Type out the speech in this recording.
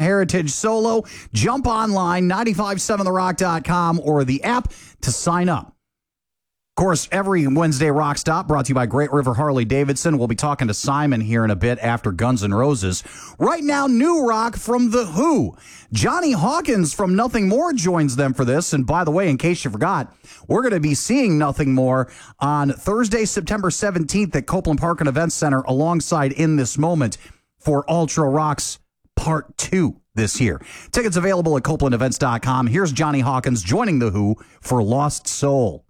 Heritage solo. Jump online, 957therock.com or the app to sign up. Of course, every Wednesday Rock Stop brought to you by Great River Harley-Davidson. We'll be talking to Simon here in a bit after Guns N' Roses. Right now, new rock from The Who. Johnny Hawkins from Nothing More joins them for this. And by the way, in case you forgot, we're going to be seeing Nothing More on Thursday, September 17th at Copeland Park and Events Center alongside In This Moment for Ultra Rocks Part 2 this year. Tickets available at CopelandEvents.com. Here's Johnny Hawkins joining The Who for Lost Soul.